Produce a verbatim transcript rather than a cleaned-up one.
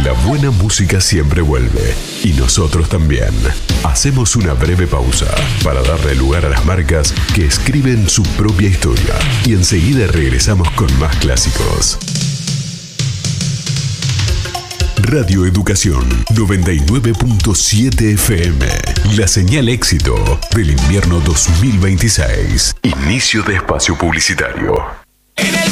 La buena música siempre vuelve, y nosotros también. Hacemos una breve pausa para darle lugar a las marcas que escriben su propia historia, y enseguida regresamos con más clásicos. Radio Educación noventa y nueve punto siete F M. La señal éxito del invierno dos mil veintiséis. Inicio de espacio publicitario.